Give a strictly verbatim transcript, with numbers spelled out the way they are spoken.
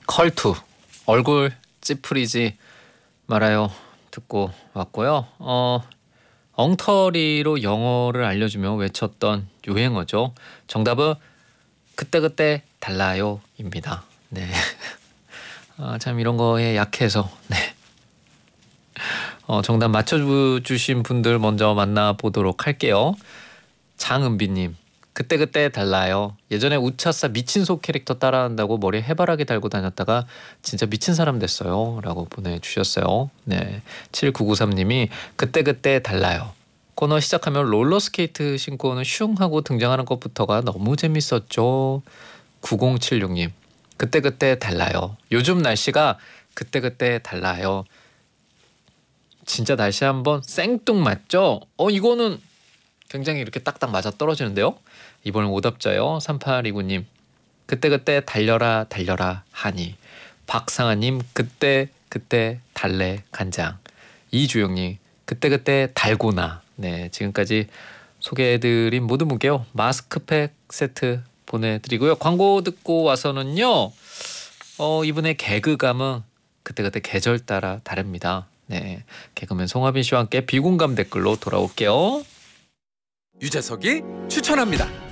컬투 얼굴 찌푸리지 말아요 듣고 왔고요. 어, 엉터리로 영어를 알려주며 외쳤던 유행어죠. 정답은 그때그때 달라요입니다. 네. 아, 참 이런 거에 약해서 네. 어, 정답 맞춰주신 분들 먼저 만나보도록 할게요. 장은비님, 그때그때 달라요. 예전에 우차싸 미친소 캐릭터 따라한다고 머리에 해바라기 달고 다녔다가 진짜 미친 사람 됐어요 라고 보내주셨어요. 네, 칠구구삼님이 그때그때 달라요. 코너 시작하면 롤러스케이트 신고는 슝 하고 등장하는 것부터가 너무 재밌었죠. 구공칠육님, 그때그때 달라요. 요즘 날씨가 그때그때 달라요. 진짜 날씨 한번 생뚱맞죠? 어 이거는 굉장히 이렇게 딱딱 맞아 떨어지는데요. 이번엔 오답자요. 삼팔이구님, 그때그때 달려라 달려라 하니. 박상아님, 그때 그때 달래 간장. 이주영님, 그때그때 달고나. 네, 지금까지 소개해드린 모든 분께요 마스크팩 세트 보내드리고요. 광고 듣고 와서는요, 어, 이분의 개그감은 그때그때 계절 따라 다릅니다. 네, 개그맨 송하빈 씨와 함께 비공감 댓글로 돌아올게요. 유재석이 추천합니다.